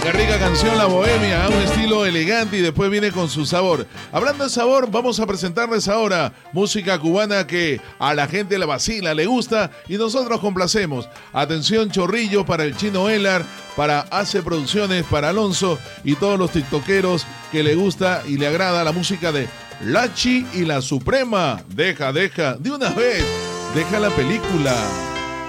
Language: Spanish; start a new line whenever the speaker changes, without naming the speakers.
Qué rica canción La Bohemia, un estilo elegante y después viene con su sabor. Hablando de sabor, vamos a presentarles ahora música cubana que a la gente le vacila, le gusta y nosotros complacemos. Atención, Chorrillo para el Chino Elar, para Ace Producciones, para Alonso y todos los tiktokeros que le gusta y le agrada la música de Lachi y la Suprema. Deja, de una vez, deja la película.